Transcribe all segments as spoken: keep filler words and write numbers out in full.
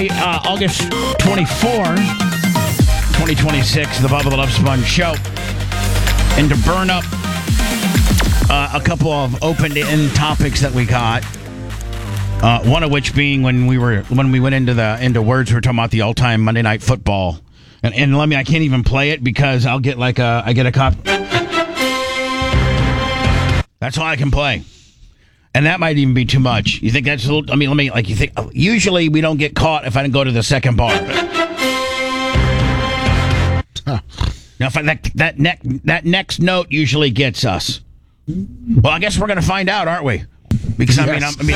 Uh, August twenty-fourth, twenty twenty-six, the Bubba the Love Sponge Show. And to burn up uh, a couple of open-end topics that we got, uh, one of which being when we were when we went into the into words, we were talking about the all-time Monday Night Football. And, and let me, I can't even play it because I'll get like a, I get a cop. That's all I can play. And that might even be too much. You think that's a little, I mean, let me, like, you think, usually we don't get caught if I don't go to the second bar. Huh. Now, if I, that, that, ne- that next note usually gets us. Well, I guess we're going to find out, aren't we? Because, I yes. mean,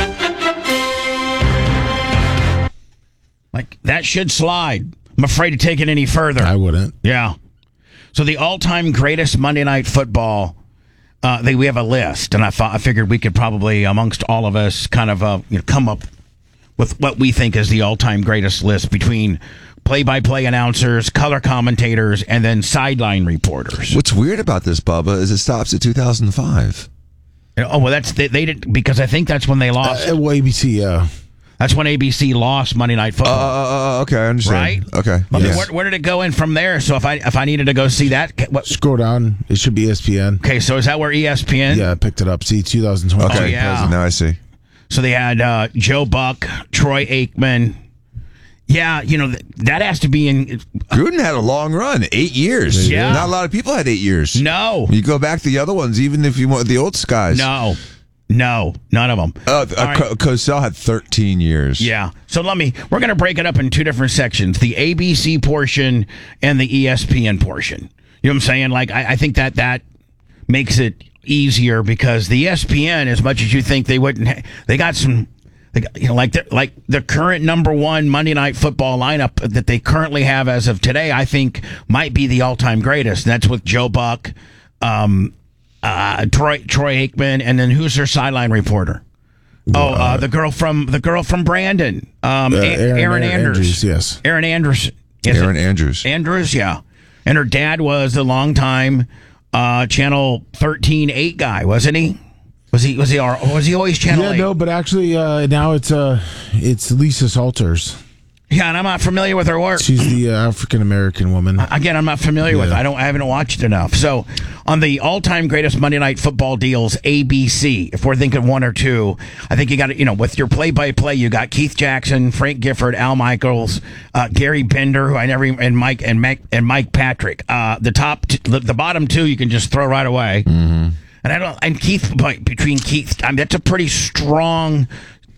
I mean, like, that should slide. I'm afraid to take it any further. I wouldn't. Yeah. So the all-time greatest Monday Night Football. Uh, they, we have a list, and I thought I figured we could probably, amongst all of us, kind of uh, you know, come up with what we think is the all-time greatest list between play-by-play announcers, color commentators, and then sideline reporters. What's weird about this, Bubba, is it stops at two thousand five. Oh well, that's they, they did because I think that's when they lost. Uh, well, A B C, yeah. That's when A B C lost Monday Night Football. Uh, uh, okay, I understand. Right? Okay. Yes. Yes. Where, where did it go in from there? So if I if I needed to go see that, what? Scroll down. It should be E S P N. Okay, so is that where E S P N? Yeah, I picked it up. See, two thousand twenty. Okay, oh, yeah. Now I see. So they had uh, Joe Buck, Troy Aikman. Yeah, you know, that has to be in... Gruden had a long run, eight years. Yeah. Not a lot of people had eight years. No. You go back to the other ones, even if you want the old skies. No. No, none of them. Uh, uh, right. Co- Cosell had thirteen years. Yeah. So let me, we're going to break it up in two different sections, the A B C portion and the E S P N portion. You know what I'm saying? Like, I, I think that that makes it easier because the E S P N, as much as you think they wouldn't, ha- they got some, they got, you know, like the, like the current number one Monday Night Football lineup that they currently have as of today, I think might be the all-time greatest. And that's with Joe Buck, um, Uh, Troy Troy Aikman, and then who's their sideline reporter? Oh, uh, the girl from the girl from Brandon, um, uh, A- Aaron, Aaron Andrews. Andrews. Yes, Aaron Andrews. Aaron Andrews. Andrews, yeah. And her dad was the longtime uh, Channel thirteen eight guy, wasn't he? Was he? Was he? Was he always Channel yeah, eight? No, but actually uh, now it's uh, it's Lisa Salters. Yeah, and I'm not familiar with her work. She's the uh, African American woman. Again, I'm not familiar yeah. with. I don't. I haven't watched enough. So, on the all-time greatest Monday Night Football deals, A B C. If we're thinking one or two, I think you got to. You know, with your play-by-play, you got Keith Jackson, Frank Gifford, Al Michaels, uh, Gary Bender, who I never, even, and Mike and Mike and Mike Patrick. Uh, the top, t- the, the bottom two, you can just throw right away. Mm-hmm. And I don't. And Keith, between Keith, I mean, that's a pretty strong.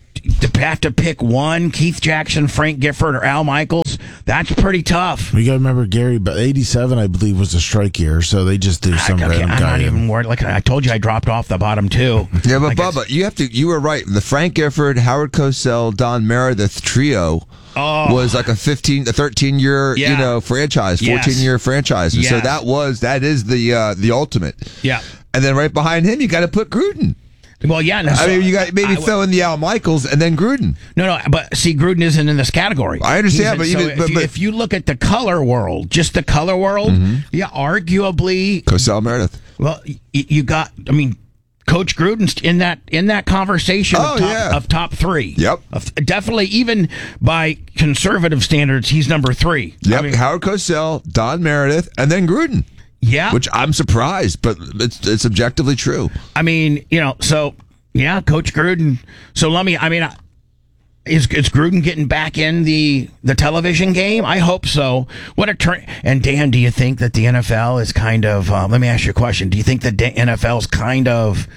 To have to pick one, Keith Jackson, Frank Gifford, or Al Michaels, that's pretty tough. You got to remember Gary, but eighty-seven, I believe, was a strike year, so they just threw some I, okay, random I'm guy not in. even worried. Like I told you, I dropped off the bottom two. Yeah, but like Bubba, you have to. You were right. The Frank Gifford, Howard Cosell, Don Meredith trio oh, was like a fifteen, a thirteen year, yeah. you know, franchise, yes. fourteen year franchise. And yes. So that was that is the uh, the ultimate. Yeah. And then right behind him, you got to put Gruden. Well, yeah. No, so, I mean, you got maybe I, throw in the Al Michaels and then Gruden. No, no, but see, Gruden isn't in this category. I understand, He's, but, so even, if, but, you, but if you look at the color world, just the color world, mm-hmm. yeah, arguably, Cosell, Meredith. Well, you, you got. I mean, Coach Gruden's in that in that conversation oh, of, top, yeah. of top three. Yep, of, definitely, even by conservative standards, he's number three. Yep, I mean, Howard Cosell, Don Meredith, and then Gruden. Yeah, which I'm surprised, but it's it's objectively true. I mean, you know, so. Yeah, Coach Gruden. So let me, I mean, is, is Gruden getting back in the, the television game? I hope so. What a turn. And Dan, do you think that the N F L is kind of, uh, let me ask you a question. Do you think the N F L is kind of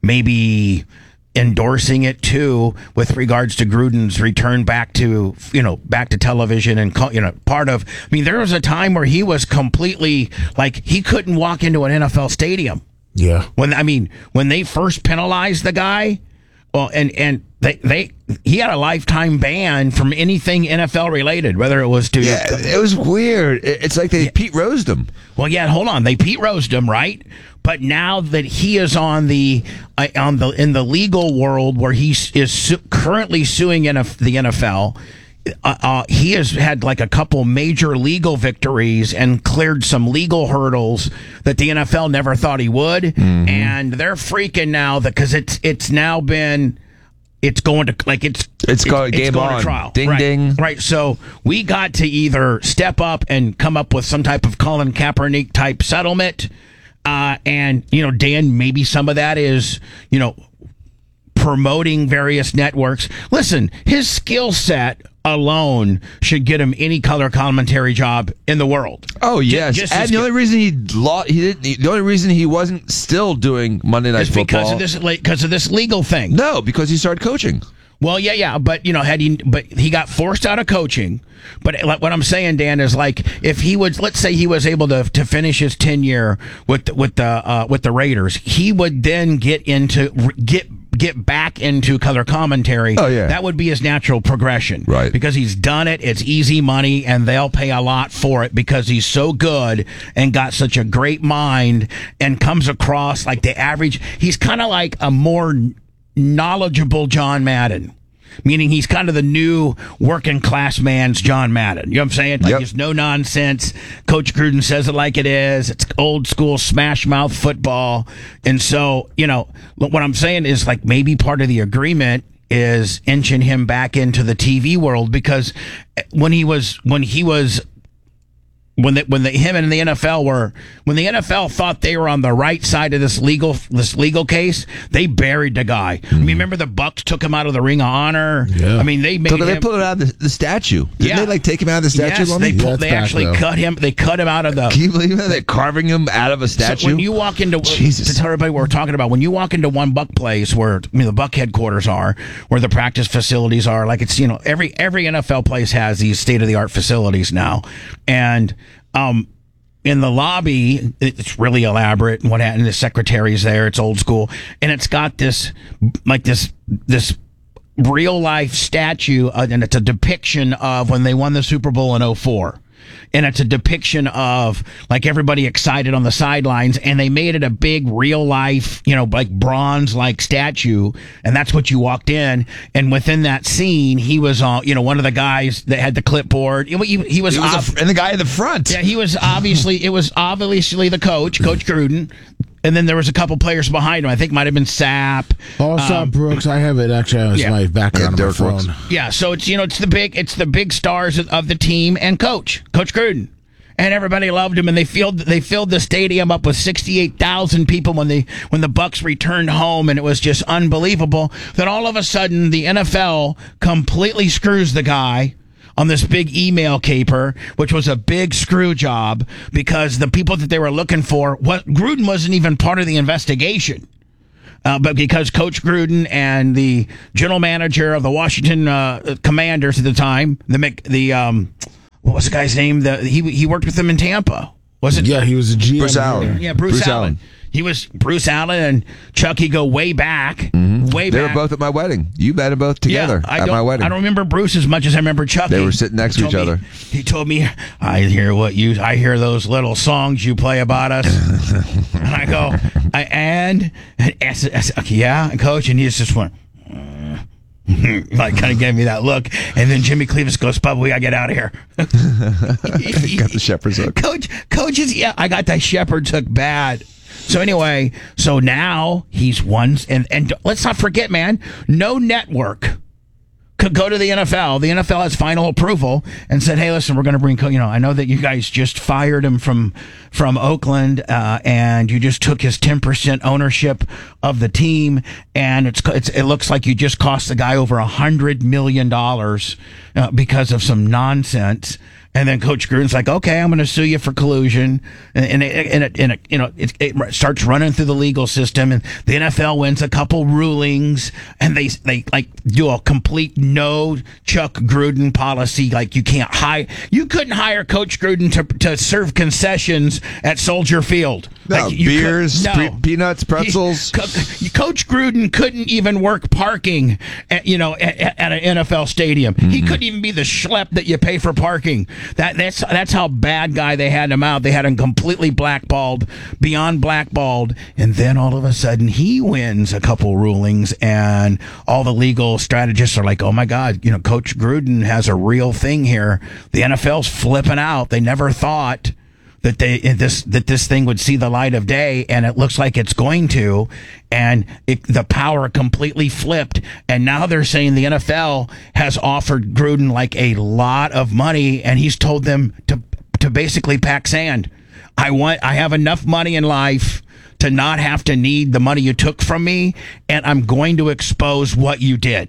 maybe endorsing it too with regards to Gruden's return back to, you know, back to television and, you know, part of, I mean, there was a time where he was completely, like, he couldn't walk into an N F L stadium. Yeah. When I mean, when they first penalized the guy, well, and and they they he had a lifetime ban from anything N F L related, whether it was to yeah, it was weird. It's like they yeah. Pete Rosed him. Well, yeah, hold on, they Pete Rosed him, right? But now that he is on the uh, on the in the legal world where he is su- currently suing N F- the N F L. Uh, uh, he has had like a couple major legal victories and cleared some legal hurdles that the N F L never thought he would, mm-hmm. and they're freaking now because it's it's now been it's going to like it's It's called it's game going to on. trial. Ding, right. ding. Right. So we got to either step up and come up with some type of Colin Kaepernick type settlement. Uh, and, you know, Dan, maybe some of that is, you know, promoting various networks. Listen, his skill set alone should get him any color commentary job in the world. Oh yes, just and as the good- only reason he lost, he didn't. The only reason he wasn't still doing Monday Night It's Football because of this, because of this legal thing. No, because he started coaching. Well, yeah, yeah, but you know, had he, but he got forced out of coaching. But like, what I'm saying, Dan, is like if he was, let's say he was able to to finish his tenure with the, with the uh, with the Raiders, he would then get into get get back into color commentary. Oh yeah, that would be his natural progression, right? Because he's done it. It's easy money, and they'll pay a lot for it because he's so good and got such a great mind and comes across like the average. He's kind of like a more knowledgeable John Madden, meaning he's kind of the new working class man's John Madden. You know what I'm saying? Like, yep. It's no nonsense. Coach Gruden says it like it is. It's old school smash mouth football. And so, you know, what I'm saying is like maybe part of the agreement is inching him back into the T V world, because when he was when he was When the, when the him and the N F L were when the N F L thought they were on the right side of this legal this legal case, they buried the guy. Mm. I mean, remember the Bucks took him out of the Ring of Honor. Yeah. I mean, they made So him, they pulled it out of the, the statue. Didn't Yeah. they like take him out of the statue? Yes, Lummy? they pulled, Yeah, they it's actually back, though. cut him. They cut him out of the. Can you believe that? They're carving him out of a statue. So when you walk into Jesus. to tell everybody what we're talking about, when you walk into one Buck place where I mean, the Buck headquarters are, where the practice facilities are, like it's you know every every N F L place has these state of the art facilities now, and um. In the lobby, it's really elaborate. And what happened? The secretary's there. It's old school, and it's got this, like this, this real life statue, uh, and it's a depiction of when they won the Super Bowl in oh four. And it's a depiction of like everybody excited on the sidelines, and they made it a big real life, you know, like bronze like statue, and that's what you walked in. And within that scene, he was, uh, you know, one of the guys that had the clipboard. He, he, he was, He was ob- a, and the guy in the front. yeah, he was obviously it was obviously the coach, Coach Gruden, and then there was a couple players behind him. I think might have been Sapp. Oh, Sapp Um, Brooks. I have it actually as yeah. my background Yeah, on my Derek Brooks. phone. Yeah, so it's you know it's the big it's the big stars of, of the team and coach Coach Gruden, and everybody loved him, and they filled they filled the stadium up with sixty-eight thousand people when they when the Bucks returned home, and it was just unbelievable. Then all of a sudden the N F L completely screws the guy on this big email caper, which was a big screw job because the people that they were looking for, what Gruden wasn't even part of the investigation. Uh, but because Coach Gruden and the general manager of the Washington uh, Commanders at the time, the Mc- the um, what was the guy's name? The he he worked with them in Tampa. Was it? Yeah, he was a G M. Bruce Allen. Yeah, Bruce, Bruce Allen. Allen. He was Bruce Allen and Chucky go way back, mm-hmm. way They back. were both at my wedding. You met them both together yeah, I at don't, my wedding. I don't remember Bruce as much as I remember Chucky. They were sitting next He to each told me- other. He told me, "I hear what you, I hear those little songs you play about us," and I go, I, "And, and I said, I said, okay, yeah, Coach," and he just went. Uh, like kind of gave me that look, and then Jimmy Cleavis goes, "Bubba, we gotta get out of here." Got the shepherd's hook. Coach, coaches, yeah, I got that shepherd's hook bad. So anyway, so now he's one, and and let's not forget, man, no network could go to the N F L. The N F L has final approval and said, "Hey, listen, we're going to bring, you know, I know that you guys just fired him from from Oakland, uh, and you just took his ten percent ownership of the team, and it's, it's it looks like you just cost the guy over a hundred million dollars uh, because of some nonsense." And then Coach Gruden's like, "Okay, I'm going to sue you for collusion," and and it, and it, and it you know it, it starts running through the legal system, and the N F L wins a couple rulings, and they they like do a complete no Chuck Gruden policy, like you can't hire, you couldn't hire Coach Gruden to to serve concessions at Soldier Field. No, like, you beers, could, no. pre- peanuts, pretzels. He, Co- Coach Gruden couldn't even work parking, at, you know, at, at an N F L stadium. Mm-hmm. He couldn't even be the schlep that you pay for parking. That that's that's how bad guy they had him out. They had him completely blackballed, beyond blackballed, and then all of a sudden he wins a couple rulings, and all the legal strategists are like, "Oh my God, you know, Coach Gruden has a real thing here." The N F L's flipping out. They never thought that they this that this thing would see the light of day, and it looks like it's going to, and it, the power completely flipped, and now they're saying the N F L has offered Gruden like a lot of money, and he's told them to to basically pack sand. I want I have enough money in life to not have to need the money you took from me, and I'm going to expose what you did.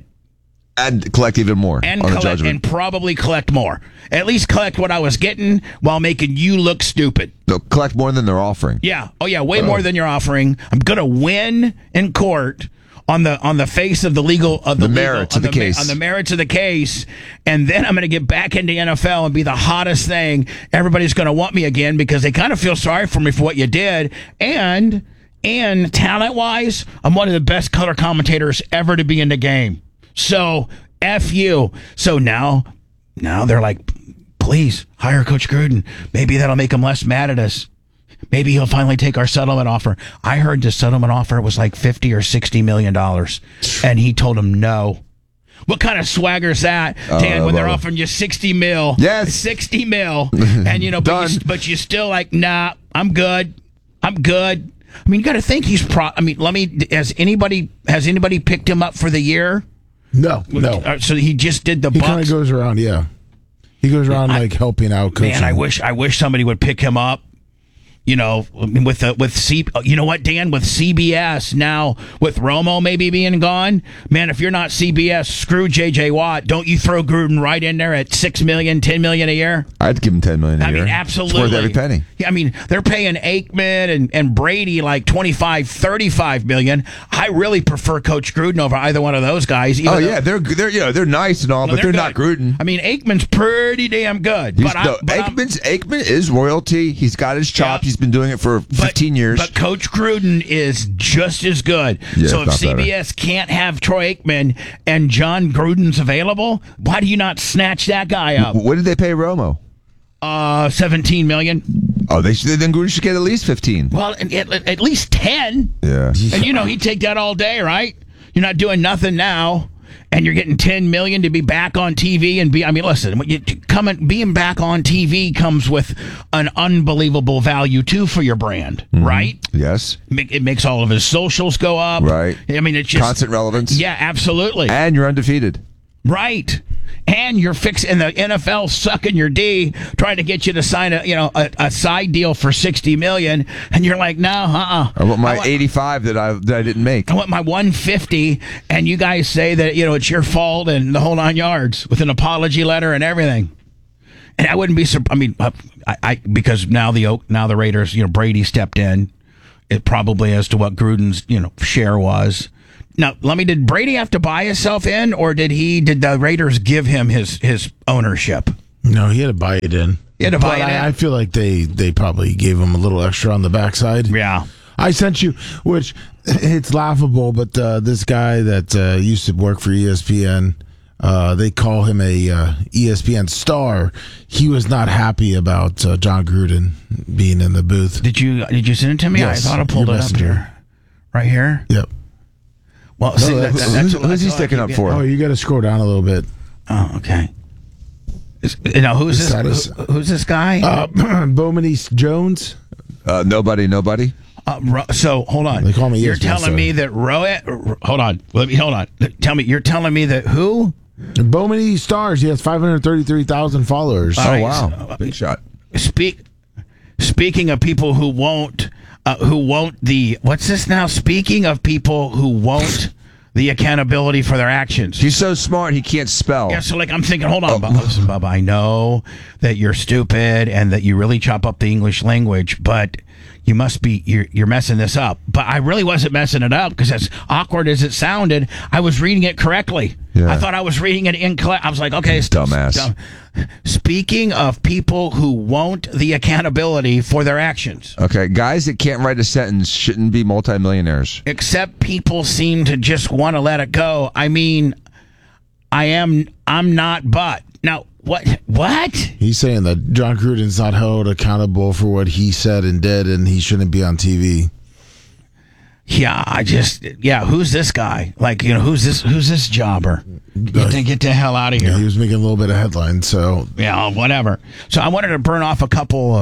And collect even more And on the collect, judgment. and probably collect more. At least collect what I was getting while making you look stupid. They'll collect more than they're offering. Yeah. Oh yeah, way more than you're offering. I'm gonna win in court on the on the face of the legal of the, The legal, merits of on the case. on the merits of the case, and then I'm gonna get back into N F L and be the hottest thing. Everybody's gonna want me again because they kind of feel sorry for me for what you did, and and talent wise, I'm one of the best color commentators ever to be in the game. So F you. So now, now they're like, please hire Coach Gruden. Maybe that'll make him less mad at us. Maybe he'll finally take our settlement offer. I heard the settlement offer was like fifty or sixty million dollars, and he told him no. What kind of swagger is that, Dan, Uh, when they're well. offering you sixty mil? Yes. sixty mil. And, you know, but, you, Done. but you're still like, nah, I'm good. I'm good. I mean, you got to think he's pro. I mean, let me, has anybody, has anybody picked him up for the year? No, no. Uh, so he just did the He kind Bucks. of goes around, yeah. He goes around I- like helping out coaching. Man, I wish I wish somebody would pick him up. You know, with the with C. You know what, Dan? With C B S now, with Romo maybe being gone, man. If you're not C B S, screw J J Watt. Don't you throw Gruden right in there at six million, ten million a year? I'd give him ten million a I year. mean, absolutely. It's worth every penny. Yeah, I mean, they're paying Aikman and, and Brady like twenty-five, thirty-five million. I really prefer Coach Gruden over either one of those guys. even Oh though- yeah, they're they're you know they're nice and all, Well, but they're, not good. Gruden. I mean, Aikman's pretty damn good. He's, but I, no, but I'm- Aikman's Aikman is royalty. He's got his chops. Yeah. He's been doing it for fifteen but, years. But Coach Gruden is just as good. Yeah, so if not C B S can't have Troy Aikman and John Gruden's available, why do you not snatch that guy up? What did they pay Romo? Uh, seventeen million. Oh, they should, then Gruden should get at least fifteen. Well, at, at, at least ten. Yeah. And you know he'd take that all day, right? You're not doing nothing now, and you're getting ten million to be back on T V and be. I mean, listen, when you coming being back on T V comes with an unbelievable value too for your brand, right? Yes. Make- It makes all of his socials go up, Right. I mean, it's just Constant relevance. Yeah, absolutely, And you're undefeated. right. And you're fixing the N F L sucking your D, trying to get you to sign a you know a, a side deal for sixty million, and you're like, no, uh, uh I want my I want- eighty-five that I that I didn't make. I want my one fifty, and you guys say that you know it's your fault and the whole nine yards with an apology letter and everything. And I wouldn't be surprised. I mean, uh, I, I because now the Oak- now the Raiders, you know, Brady stepped in. It probably as to what Gruden's you know share was. Now, let me. Did Brady have to buy himself in, or did he? Did the Raiders give him his his ownership? No, he had to buy it in. He had to buy But it in? I, I feel like they, they probably gave him a little extra on the backside. Yeah. I sent you, which it's laughable, but uh, this guy that uh, used to work for E S P N, uh, they call him a uh, E S P N star. He was not happy about uh, John Gruden being in the booth. Did you did you send it to me? Yes, I thought I pulled your it up messenger. here, right here. Yep. Well, see, that, that, who's- that's, who's that's he all I sticking keep up getting. for? Oh, you got to scroll down a little bit. Oh, okay. Is, you know, who's this? Status. Who, who's this guy? Uh, Bowman East Jones. Uh, nobody, nobody. Uh, Ro- so hold on. They call me You're E S P N telling star. me that Roe? Hold on. Let me hold on. Tell me. You're telling me that who? Bowman East Stars. He has five hundred thirty-three thousand followers. All Oh right, wow, so- big shot. Speak. Speaking of people who won't, uh, who won't the what's this now? Speaking of people who won't the accountability for their actions. He's so smart he can't spell. Yeah, so like I'm thinking, hold on, Bubba. Listen, Bubba, I know that you're stupid and that you really chop up the English language, but you must be you're, you're messing this up. But I really wasn't messing it up because as awkward as it sounded, I was reading it correctly. Yeah. I thought I was reading it incorrect. I was like, okay, it's Dumbass. dumb. Speaking of people who won't the accountability for their actions. Okay, guys that can't write a sentence shouldn't be multimillionaires. Except people seem to just want to let it go. I mean, I am, I'm not, but now what? What? He's saying that John Gruden's not held accountable for what he said and did, and he shouldn't be on T V. Yeah, I just, yeah. Who's this guy? Like, you know, who's this? Who's this jobber? Get the, get the hell out of Yeah, here. he was making a little bit of headlines, so Yeah, whatever. So I wanted to burn off a couple of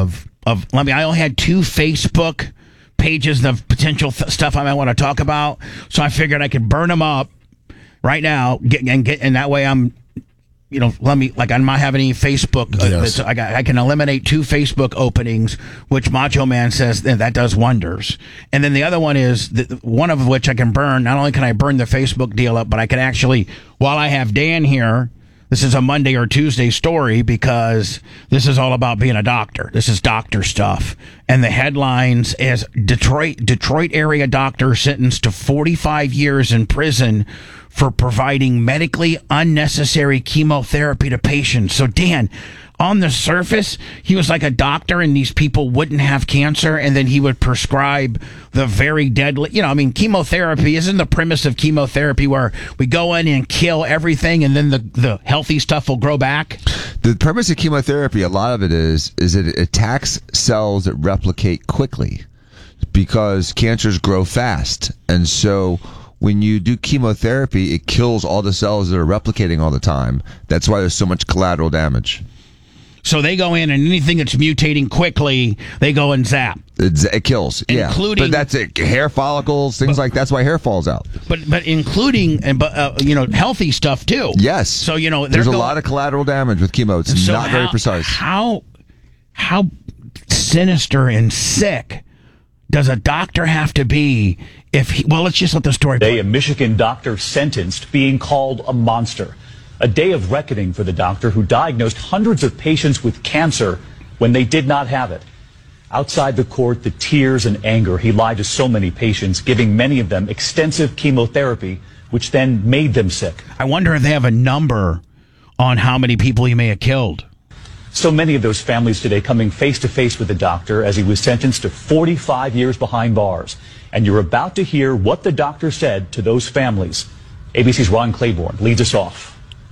of let me. I only had two Facebook pages of potential th- stuff I might want to talk about, so I figured I could burn them up right now, get, and get, and that way I'm. You know, let me like I might have any Facebook. Uh, Yes. I, got, I can eliminate two Facebook openings, which Macho Man says that, that does wonders. And then the other one is the, one of which I can burn. Not only can I burn the Facebook deal up, but I can actually, while I have Dan here, this is a Monday or Tuesday story because this is all about being a doctor. This is doctor stuff. And the headlines is Detroit Detroit area doctor sentenced to forty-five years in prison for providing medically unnecessary chemotherapy to patients. So, Dan, on the surface, he was like a doctor and these people wouldn't have cancer, and then he would prescribe the very deadly, you know, I mean, chemotherapy, isn't the premise of chemotherapy where we go in and kill everything and then the, the healthy stuff will grow back? The purpose of chemotherapy, a lot of it is, is it attacks cells that replicate quickly because cancers grow fast. And so when you do chemotherapy, it kills all the cells that are replicating all the time. That's why there's so much collateral damage. So they go in and anything that's mutating quickly, they go and zap. It, it kills, Including- yeah. But that's it. Hair follicles, things like that's why hair falls out. But but including and but uh, you know healthy stuff too. Yes. So you know there's a go- lot of collateral damage with chemo. It's so not how, very precise. How how sinister and sick does a doctor have to be if he? Well, let's just let the story Today, play. a Michigan doctor sentenced, being called a monster. A day of reckoning for the doctor who diagnosed hundreds of patients with cancer when they did not have it. Outside the court, the tears and anger. He lied to so many patients, giving many of them extensive chemotherapy, which then made them sick. I wonder if they have a number on how many people he may have killed. So many of those families today coming face to face with the doctor as he was sentenced to forty-five years behind bars. And you're about to hear what the doctor said to those families. A B C's Ron Claiborne leads us off.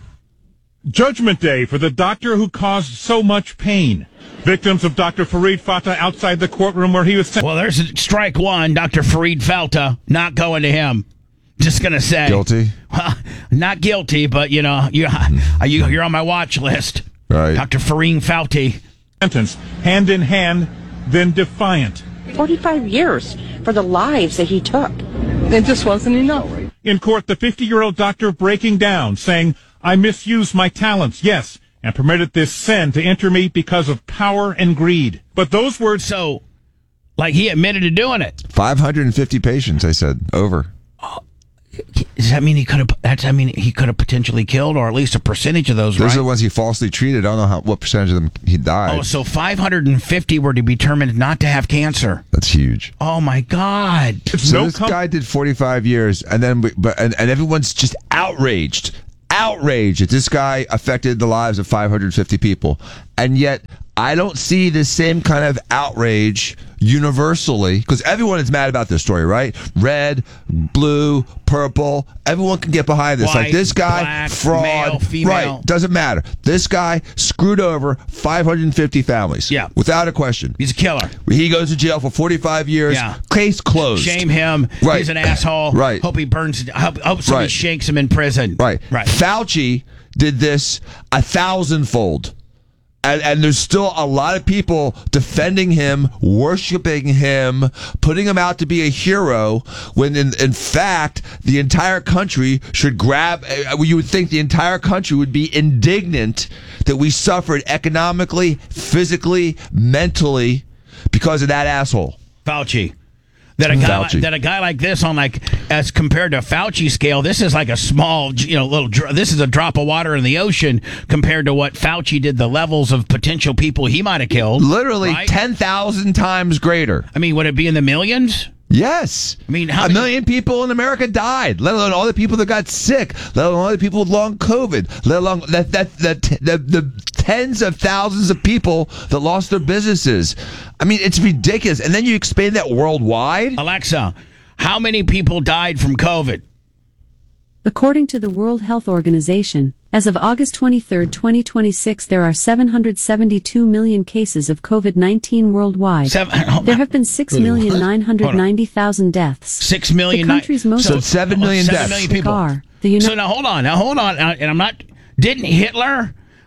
Judgment Day for the doctor who caused so much pain. Victims of Doctor Fareed Fatah outside the courtroom where he was sent. Well, there's strike one. Doctor Fareed Falta, not going to him. Just gonna say Guilty? Well, not guilty, but you know you you you're on my watch list. Right. Doctor Fareed Falti. Sentence, hand in hand, then defiant. forty-five years for the lives that he took. It just wasn't enough. In court, the fifty-year-old doctor breaking down, saying, I misused my talents, yes, and permitted this sin to enter me because of power and greed. But those words... So, like he admitted to doing it. five hundred fifty patients, I said, over. Does that mean he could have? That's I mean he could have potentially killed, or at least a percentage of those. Those right? are the ones he falsely treated. I don't know how, what percentage of them he died. Oh, so five hundred fifty were to be determined not to have cancer. That's huge. Oh my God! It's So no this com- guy did forty-five years, and then we, but and, and everyone's just outraged, outraged that this guy affected the lives of five hundred fifty people, and yet I don't see the same kind of outrage universally, because everyone is mad about this story, right? Red, blue, purple, everyone can get behind this. White, like this guy, black, fraud, male, female. right? Doesn't matter. This guy screwed over five hundred fifty families, Yeah. without a question. He's a killer. He goes to jail for forty-five years. Yeah. Case closed. Shame him. Right. He's an asshole. Right. Hope he burns. Hope, hope somebody Right. shanks him in prison. Right. Right. Fauci did this a thousandfold. And, and there's still a lot of people defending him, worshiping him, putting him out to be a hero, when in, in fact, the entire country should grab, uh, you would think the entire country would be indignant that we suffered economically, physically, mentally because of that asshole. Fauci. That a guy Fauci. like, that a guy like this on like as compared to Fauci scale, this is like a small, you know, little. dr- This is a drop of water in the ocean compared to what Fauci did. The levels of potential people he might have killed. Literally right? ten thousand times greater. I mean, would it be in the millions? Yes. I mean, how a many- million people in America died, let alone all the people that got sick, let alone all the people with long COVID, let alone that that that the, the tens of thousands of people that lost their businesses. I mean, it's ridiculous. And then you expand that worldwide. Alexa, how many people died from COVID? According to the World Health Organization, as of August twenty-third, twenty twenty-six, there are seven hundred seventy-two million cases of COVID nineteen worldwide. Seven, hold There on. have been six million nine hundred ninety thousand deaths. Six million. The country's most So seven million seven deaths. million people. Are the Uni- So now hold on, now hold on, uh, and I'm not. Didn't Hitler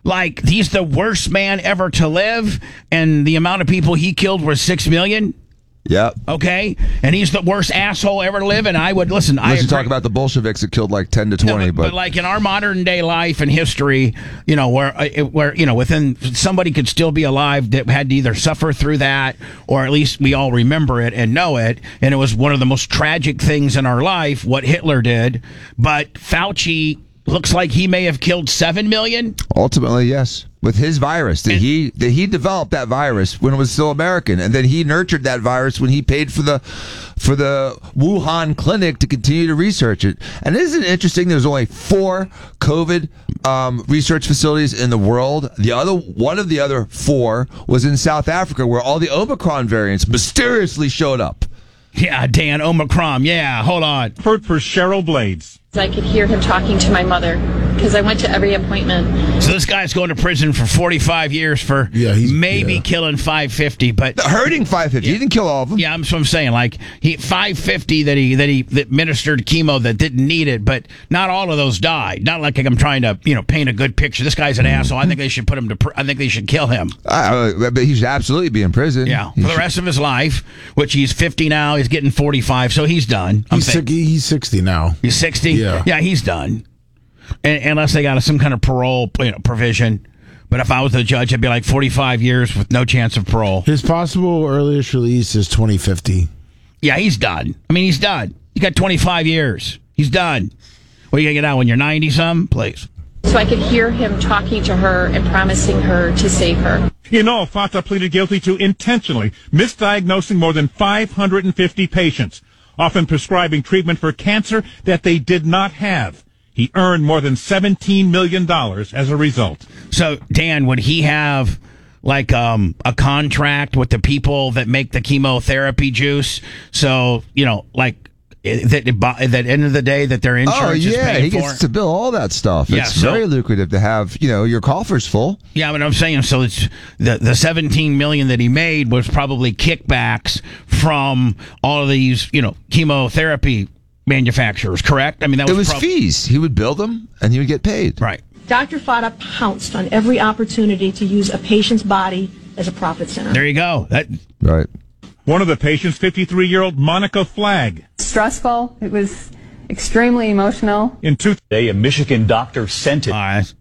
Like, he's the worst man ever to live, and the amount of people he killed was six million. Yep. Okay, and he's the worst asshole ever to live. And I would listen. Unless I you talk agree. about the Bolsheviks that killed like ten to twenty, No, but, but, but like in our modern day life and history, you know, where uh, where you know, within somebody could still be alive that had to either suffer through that, or at least we all remember it and know it. And it was one of the most tragic things in our life what Hitler did. But Fauci looks like he may have killed seven million. ultimately, yes, with his virus that he that he developed that virus when it was still American, and then he nurtured that virus when he paid for the for the Wuhan clinic to continue to research it. And isn't it interesting? There's only four COVID um, research facilities in the world. The other one of the other four was in South Africa, where all the Omicron variants mysteriously showed up. Yeah, Dan, Omicron. Yeah, hold on. For, for Cheryl Blades. I could hear him talking to my mother because I went to every appointment. So this guy's going to prison for forty-five years for Yeah, he's- maybe yeah. killing five fifty, but Hurting five fifty. He didn't kill all of them. yeah, that's what I'm saying. Like he five fifty that he that he that administered chemo that didn't need it, but not all of those died. Not like I'm trying to you know paint a good picture. This guy's an asshole. I think they should put him to. Pr- I think they should kill him. Uh, but he should absolutely be in prison. Yeah, He for the should- rest of his life, which he's fifty now. He's getting forty-five, so he's done. I'm He's, think- sick, he's sixty now. He's sixty. Yeah. yeah, he's done. And, unless they got some kind of parole you know, provision. But if I was the judge, I'd be like forty-five years with no chance of parole. His possible earliest release is twenty fifty. Yeah, he's done. I mean, he's done. He got twenty-five years. He's done. What are you going to get out when you're ninety some? Please. So I could hear him talking to her and promising her to save her. In all, Fata pleaded guilty to intentionally misdiagnosing more than five hundred fifty patients, often prescribing treatment for cancer that they did not have. He earned more than seventeen million dollars as a result. So, Dan, would he have like um, a contract with the people that make the chemotherapy juice? So, you know, like eh, that at the end of the day that their insurance Oh is yeah, paid he for? gets to bill all that stuff. Yeah, It's so- very lucrative to have you know your coffers full. Yeah, but I'm saying so. It's the the seventeen million that he made was probably kickbacks from all of these, you know, chemotherapy manufacturers. Correct? I mean, that was It was prob- fees. He would bill them, and he would get paid. right. Doctor Fata pounced on every opportunity to use a patient's body as a profit center. There you go. That Right. One of the patients, fifty-three-year-old Monica Flagg. Stressful. It was extremely emotional. In two Today, a Michigan doctor sentenced. All right.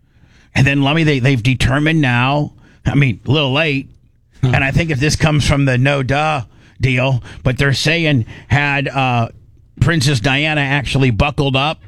And then, Lummy, they, they've determined now, I mean, a little late, and I think if this comes from the no duh deal, but they're saying had uh, Princess Diana actually buckled up,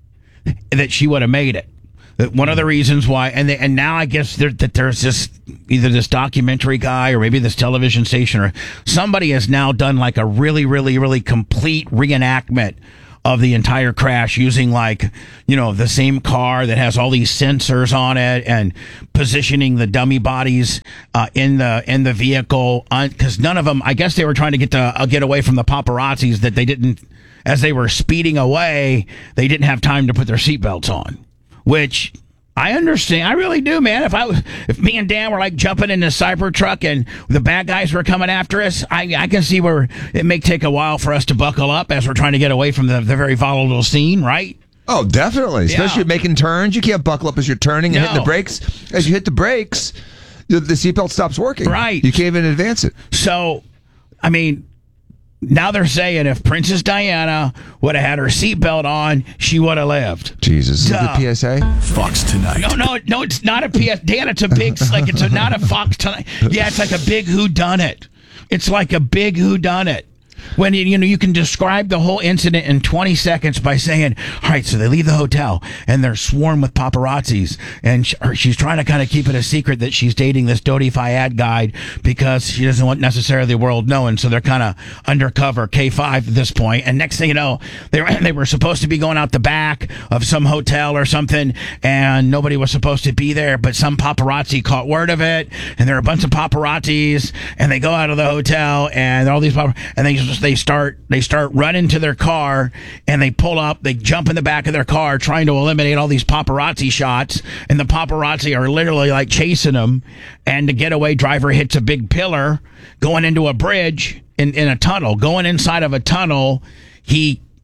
that she would have made it. That one of the reasons why, and they, and now I guess there, that there's this either this documentary guy or maybe this television station or somebody has now done like a really, really, really complete reenactment of the entire crash using like, you know, the same car that has all these sensors on it and positioning the dummy bodies uh, in the in the vehicle because none of them, I guess they were trying to get to uh, get away from the paparazzis that they didn't, as they were speeding away, they didn't have time to put their seatbelts on, which I understand. I really do, man. If I was, if me and Dan were like jumping in the Cybertruck and the bad guys were coming after us, I, I can see where it may take a while for us to buckle up as we're trying to get away from the, the very volatile scene, right? Oh, definitely. Especially Yeah. making turns. You can't buckle up as you're turning and No. hitting the brakes. As you hit the brakes, the, the seatbelt stops working. Right. You can't even advance it. So, I mean, now they're saying if Princess Diana would have had her seatbelt on, she would have lived. Jesus. Is it Duh. the P S A? Fox Tonight. No, no, no, it's not a P S. Dan, it's a big, like, it's a, not a Fox Tonight. Yeah, it's like a big whodunit. It's like a big whodunit. When, you, you know, you can describe the whole incident in twenty seconds by saying, all right, so they leave the hotel and they're swarmed with paparazzis. And sh- or she's trying to kind of keep it a secret that she's dating this Dodi Fayad guy because she doesn't want necessarily the world knowing. So they're kind of undercover K five at this point. And next thing you know, they were, they were supposed to be going out the back of some hotel or something and nobody was supposed to be there. But some paparazzi caught word of it. And there are a bunch of paparazzis and they go out of the hotel and all these papar- and they just, they start they start running to their car and they pull up, they jump in the back of their car trying to eliminate all these paparazzi shots, and the paparazzi are literally like chasing them, and the getaway driver hits a big pillar going into a bridge in, in a tunnel. Going inside of a tunnel, he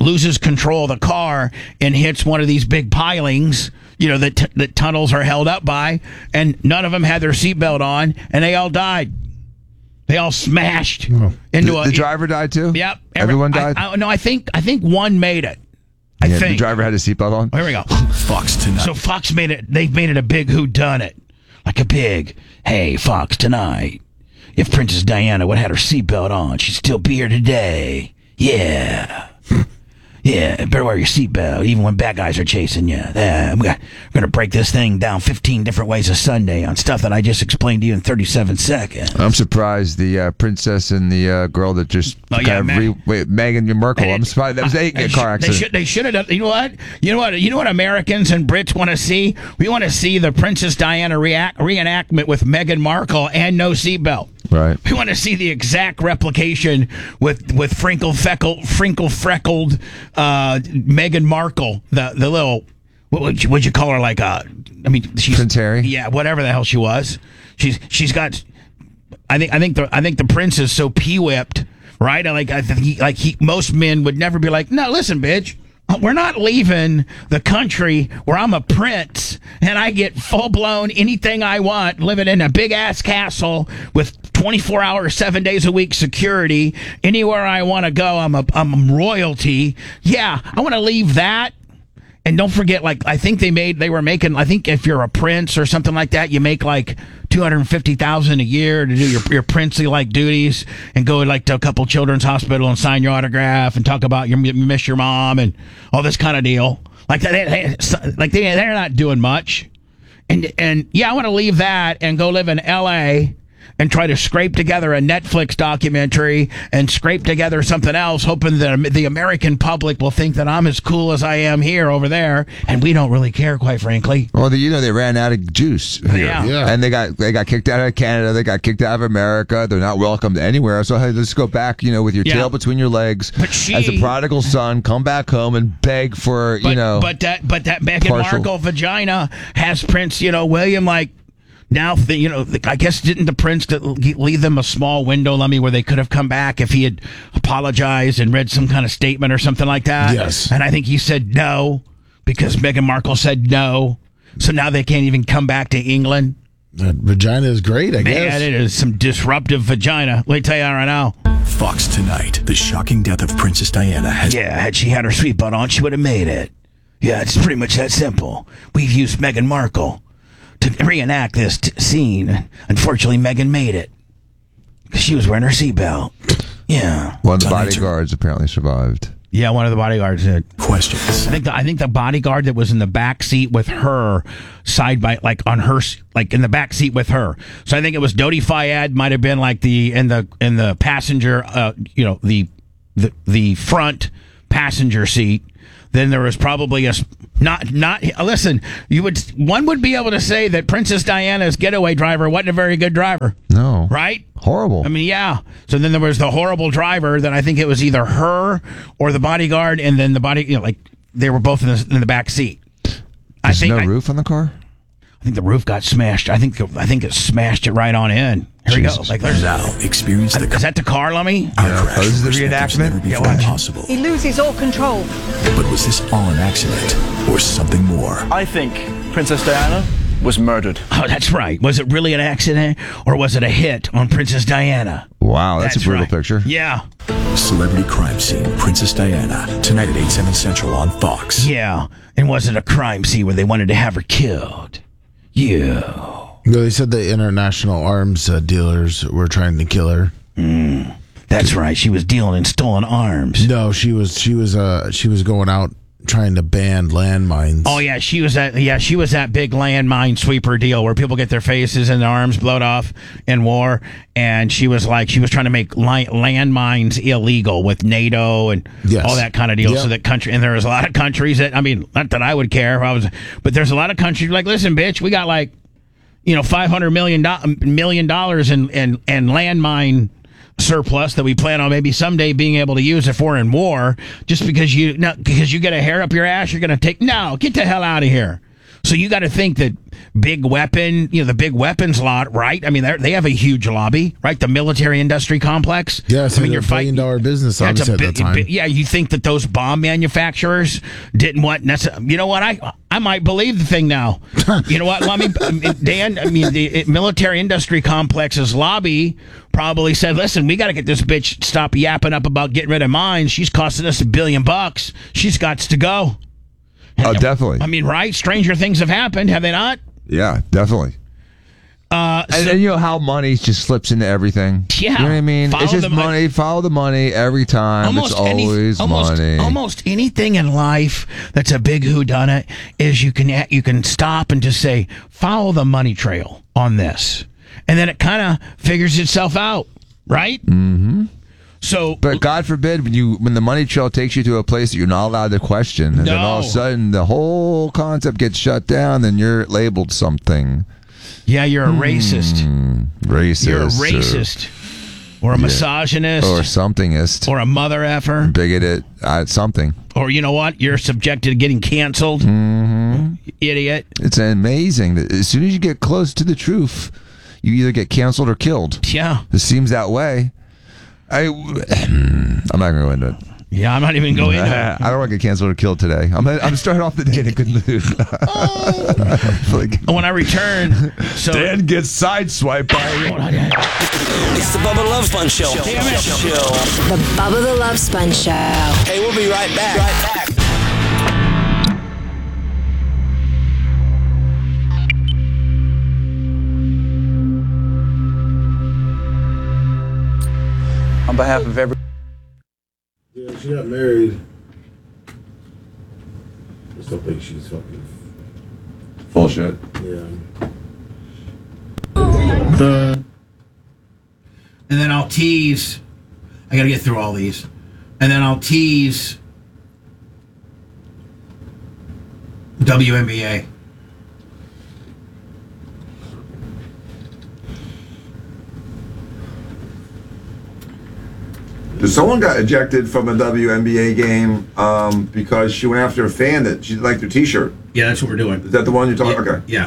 loses control of the car and hits one of these big pilings, you know, that, t- that tunnels are held up by, and none of them had their seatbelt on, and they all died. They all smashed oh. into the, a... The driver died too? Yep. Every, Everyone died? I, I, no, I think I think one made it. I yeah, think. The driver had his seatbelt on? Oh, here we go. Fox Tonight. So Fox made it, they made it a big whodunit. Like a big, hey, Fox Tonight. If Princess Diana would have had her seatbelt on, she'd still be here today. Yeah. Yeah, better wear your seatbelt, even when bad guys are chasing you. Uh, we're going to break this thing down fifteen different ways a Sunday on stuff that I just explained to you in thirty-seven seconds. I'm surprised the uh, princess and the uh, girl that just oh, kind yeah, of Ma- re- wait, Meghan Markle. I'm surprised that was a, a car accident. They should, they should have done. You know what? You know what? You know what? Americans and Brits want to see. We want to see the Princess Diana react, reenactment with Meghan Markle and no seatbelt. Right. We want to see the exact replication with with frinkle feckle frinkle freckled uh, Meghan Markle, the the little what would you, would you call her, like a I mean she's Prince Harry? Yeah, whatever the hell she was. She's she's got I think I think the I think the prince is so pee whipped, right? Like I think he, like he most men would never be like, no, listen, bitch. We're not leaving the country where I'm a prince and I get full-blown anything I want, living in a big-ass castle with twenty-four hours, seven days a week security. Anywhere I want to go, I'm a I'm royalty. Yeah, I want to leave that. And don't forget, like, I think they made, they were making, I think if you're a prince or something like that, you make like two hundred fifty thousand dollars a year to do your, your princely-like duties and go like to a couple children's hospital and sign your autograph and talk about your, you miss your mom and all this kind of deal. Like, they, they, like they, they're not doing much. And, and yeah, I want to leave that and go live in L A and try to scrape together a Netflix documentary and scrape together something else, hoping that the American public will think that I'm as cool as I am here over there, and we don't really care, quite frankly. Well, the, you know, they ran out of juice here. Yeah. Yeah. And they got they got kicked out of Canada. They got kicked out of America. They're not welcomed anywhere. So, hey, let's go back, you know, with your Yeah. tail between your legs. But she- as a prodigal son, come back home and beg for, But, you know. but that but that Meghan partial- Markle vagina has Prince, you know, William, like, now, the, you know, I guess didn't the prince leave them a small window, Lummy, where they could have come back if he had apologized and read some kind of statement or something like that? Yes. And I think he said no because Meghan Markle said no. So now they can't even come back to England. That vagina is great, I Man, guess. it is some disruptive vagina. Let me tell you right now. Fox Tonight. The shocking death of Princess Diana has... Yeah, had she had her sweet butt on, she would have made it. Yeah, it's pretty much that simple. We've used Meghan Markle to reenact this t- scene. Unfortunately, Meghan made it because she was wearing her seatbelt. Yeah. One of the bodyguards apparently survived. Yeah, one of the bodyguards did. Questions. I think the, I think the bodyguard that was in the back seat with her, side by like on her, like in the back seat with her. So I think it was Dodi Fayed might have been like the in the in the passenger, uh, you know, the the the front passenger seat. Then there was probably a not not listen. You would one would be able to say that Princess Diana's getaway driver wasn't a very good driver. No. Right? Horrible. I mean, yeah. So then there was the horrible driver. Then I think it was either her or the bodyguard, and then the body, you know, like they were both in the in the back seat. I There's think no I, roof on the car? I think the roof got smashed. I think I think it smashed it right on in. Here Jesus. we go. Like there's Now experience the... is that the car, Lummy? Our Yeah. crash Oh, this is the which was reenactment? never Yeah, before watch. possible. He loses all control. But was this all an accident or something more? I think Princess Diana was murdered. Oh, that's right. Was it really an accident or was it a hit on Princess Diana? Wow, that's, a brutal right. picture. Yeah. Celebrity crime scene, Princess Diana. Tonight at eight, seven Central on Fox. Yeah. And was it a crime scene where they wanted to have her killed? Yeah. No, they said the international arms uh, dealers were trying to kill her. Mm, that's right. She was dealing in stolen arms. No, she was she was uh she was going out trying to ban landmines. Oh yeah, she was that. Yeah, she was that big landmine sweeper deal where people get their faces and their arms blown off in war. And she was like, she was trying to make li- landmines illegal with NATO and Yes. all that kind of deal. Yep. So that country, and there was a lot of countries that, I mean, not that I would care if I was, but there's a lot of countries like, listen, bitch, we got like, you know, five hundred million dollars million dollars in, in, in landmine surplus that we plan on maybe someday being able to use if we're in war. Just because you no, because you get a hair up your ass, you're going to take no, get the hell out of here. So you got to think that big weapon, you know, the big weapons lot, right? I mean, they have a huge lobby, right? The military industry complex. Yes, I mean, you're you're fighting billion dollar business. Yeah, it's Obviously, a at bi- that time. bi- yeah, you think that those bomb manufacturers didn't want necessarily? You know what? I I might believe the thing now. You know what? Let me, Dan. I mean, the it, military industry complex's lobby probably said, "Listen, we got to get this bitch stop yapping up about getting rid of mines. She's costing us a billion bucks. She's got to go." Oh, definitely. I mean, right? Stranger things have happened, have they not? Yeah, definitely. Uh, and, so- and you know how money just slips into everything. Yeah. You know what I mean? Follow It's just the mon- money. Follow the money every time. It's any- always almost, money. almost anything in life that's a big whodunit is you can you can stop and just say follow the money trail on this, and then it kind of figures itself out, right? Mm-hmm. So, but God forbid when you when the money trail takes you to a place that you're not allowed to question, and then all of a No. sudden the whole concept gets shut down, then you're labeled something. Yeah, you're a racist. Hmm, racist. You're a or- racist, or, a Yeah. misogynist, or somethingist, or a mother effer, bigoted, uh, something. or you know what? You're subjected to getting canceled. Mm-hmm. Idiot. It's amazing that as soon as you get close to the truth, you either get canceled or killed. Yeah. It seems that way. I, I'm not going to go into it. Yeah, I'm not even going into it. I don't want to get canceled or killed today. I'm I'm starting off the day in a good mood. like, When I return, so Dan gets sideswiped by. It's the Bubba Love Sponge Show. Damn it. The Bubba the Love Sponge Show. Hey, we'll be right back. Right back. On behalf of every. Yeah, she got married. I still think she's fucking Bullshit. yeah. The and then I'll tease. I got to get through all these, and then I'll tease W N B A. Someone got ejected from a W N B A game um, because she went after a fan that she liked their T-shirt. Yeah, that's what we're doing. Is that the one you're talking? Yeah. Okay. Yeah.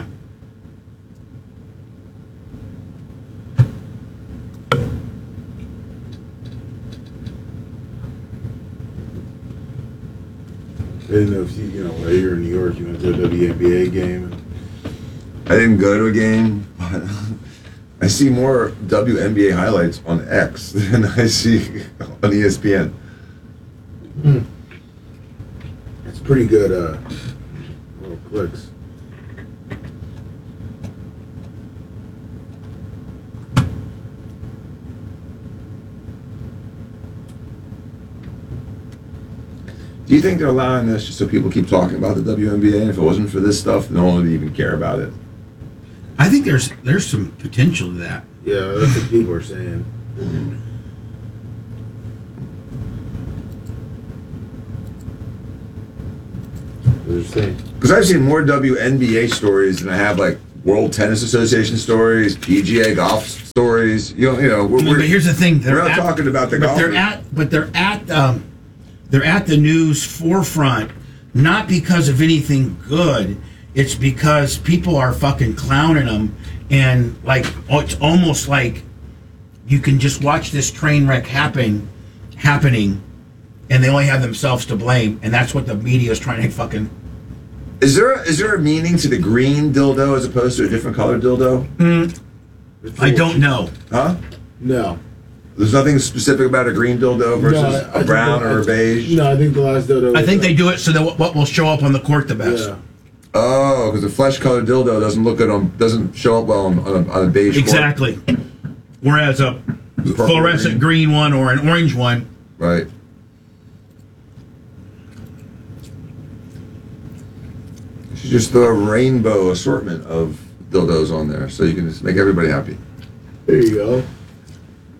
I didn't know if you, you know, while you're in New York, you went to a W N B A game. I didn't go to a game, but I see more W N B A highlights on X than I see on E S P N. Hmm. It's pretty good. Uh, little clicks. Do you think they're allowing this just so people keep talking about the W N B A? And if it wasn't for this stuff, no one would even care about it. I think there's there's some potential to that. Yeah, that's what people are saying. They're saying. Because I've seen more W N B A stories than I have like World Tennis Association stories, P G A golf stories. You know, you know. We're, But we're, here's the thing: we're not talking about the but golf. they're at, but they're at, um, they're at the news forefront, not because of anything good. It's because people are fucking clowning them, and like oh, it's almost like you can just watch this train wreck happen, happening, and they only have themselves to blame, and that's what the media is trying to fucking. Is there is there a meaning to the green dildo as opposed to a different colored dildo? Mm, I don't know. Huh? No. There's nothing specific about a green dildo versus No, I- I a think brown the- or a beige. No, I think the last dildo. I think was, they do it so that what- what will show up on the court the best. Yeah. Oh, because a flesh colored dildo doesn't look good on doesn't show up well on, on, a, on a beige. court. Exactly. Whereas a Purple fluorescent green one or an orange one. Right. You should just throw a rainbow assortment of dildos on there so you can just make everybody happy. There you go.